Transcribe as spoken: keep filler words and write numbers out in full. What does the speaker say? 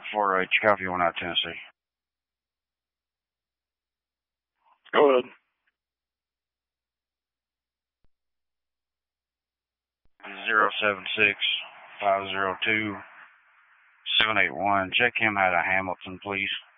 four H, copy one out Tennessee. Go ahead. Zero seven six five zero two seven eight one. Check him out of Hamilton, please.